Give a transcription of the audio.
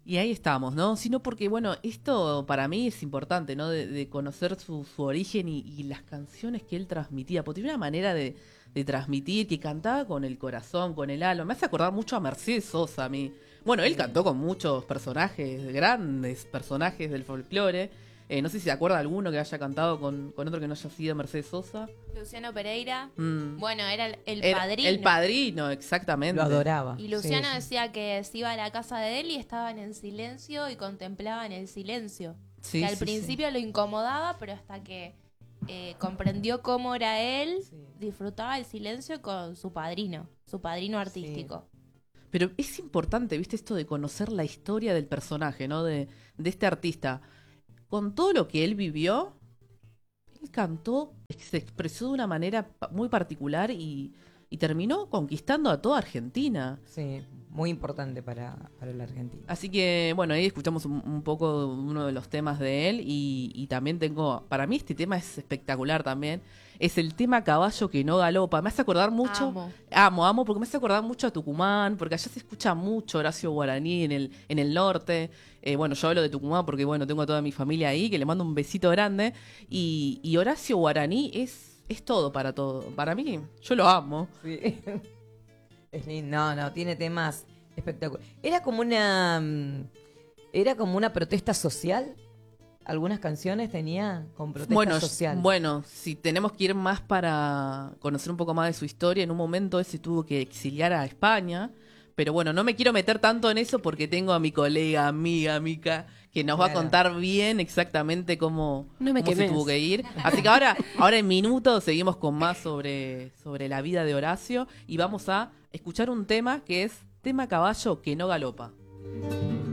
Y ahí estamos, ¿no? Sino porque, bueno, esto para mí es importante, ¿no? De conocer su origen y las canciones que él transmitía. Porque tenía una manera de transmitir, que cantaba con el corazón, con el alma. Me hace acordar mucho a Mercedes Sosa a mí. Bueno, él cantó con muchos personajes, grandes personajes del folclore. No sé si se acuerda alguno que haya cantado con otro que no haya sido Mercedes Sosa. Luciano Pereira. Mm. Bueno, era el Era padrino. el padrino, exactamente. Lo adoraba. Y Luciano Sí, sí. decía que se iba a la casa de él y estaban en silencio y contemplaban el silencio. Sí, que al sí, principio lo incomodaba, pero hasta que comprendió cómo era él, Sí. disfrutaba el silencio con su padrino artístico. Pero es importante, ¿viste? Esto de conocer la historia del personaje, ¿no? De este artista. Con todo lo que él vivió, él cantó, se expresó de una manera muy particular y terminó conquistando a toda Argentina. Sí, muy importante para la Argentina. Así que, bueno, ahí escuchamos un poco uno de los temas de él y también para mí este tema es espectacular también. Es el tema Caballo que no galopa. Me hace acordar mucho. Amo, porque me hace acordar mucho a Tucumán, porque allá se escucha mucho Horacio Guaraní en el norte. Bueno, yo hablo de Tucumán porque, bueno, tengo a toda mi familia ahí, que le mando un besito grande. Y Horacio Guaraní es todo para todo. Para mí, yo lo amo. Sí. Es lindo. No, tiene temas espectaculares. Era como una protesta social. Algunas canciones tenía con protesta social. Bueno, si tenemos que ir más para conocer un poco más de su historia, en un momento él se tuvo que exiliar a España, pero bueno, no me quiero meter tanto en eso porque tengo a mi colega, amiga, Mica, que nos va a contar bien exactamente cómo se tuvo que ir. Así que ahora en minutos seguimos con más sobre la vida de Horacio y vamos a escuchar un tema que es Tema Caballo que no galopa.